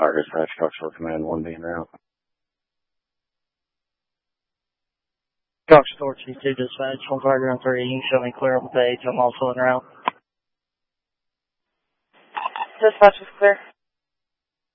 Our dispatch, Coxville Command 1 being route. Cox Store 2 dispatch, 130 showing clear on the page. I'm also en route. Dispatch is clear.